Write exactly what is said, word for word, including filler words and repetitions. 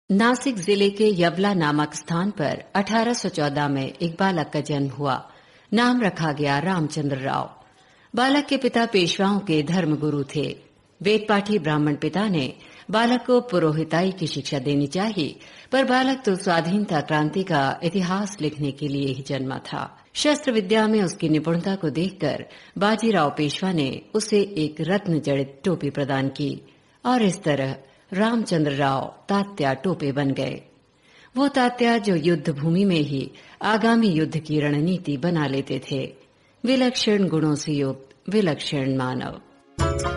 नासिक जिले के यवला नामक स्थान पर अठारह सौ चौदह में एक बालक का जन्म हुआ। नाम रखा गया रामचंद्र राव। बालक के पिता पेशवाओं के धर्मगुरु थे। वेदपाठी ब्राह्मण पिता ने बालक को पुरोहिताई की शिक्षा देनी चाहिए, पर बालक तो स्वाधीनता क्रांति का इतिहास लिखने के लिए ही जन्मा था। शस्त्र विद्या में उसकी निपुणता को देखकर बाजीराव पेशवा ने उसे एक रत्न जड़ित टोपी प्रदान की और इस तरह रामचंद्र राव तात्या टोपे बन गए। वो तात्या जो युद्ध भूमि में ही आगामी युद्ध की रणनीति बना लेते थे। विलक्षण गुणों से युक्त विलक्षण मानव।